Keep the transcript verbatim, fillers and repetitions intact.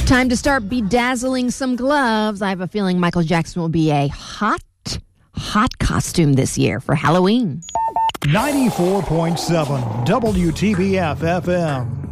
Time to start bedazzling some gloves. I have a feeling Michael Jackson will be a hot, hot costume this year for Halloween. ninety-four point seven W T B F F M.